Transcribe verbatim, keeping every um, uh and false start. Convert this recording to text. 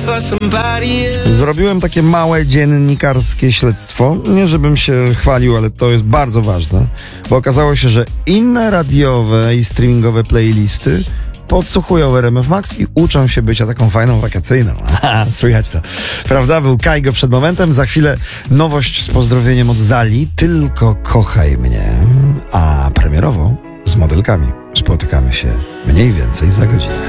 Zrobiłem takie małe dziennikarskie śledztwo. Nie żebym się chwalił, ale to jest bardzo ważne, bo okazało się, że inne radiowe i streamingowe playlisty podsłuchują R M F Max i uczą się bycia taką fajną wakacyjną. Aha, słychać to. Prawda? Był Kaigo przed momentem. Za chwilę nowość z pozdrowieniem od Zali. Tylko kochaj mnie. A premierowo z modelkami spotykamy się mniej więcej za godzinę.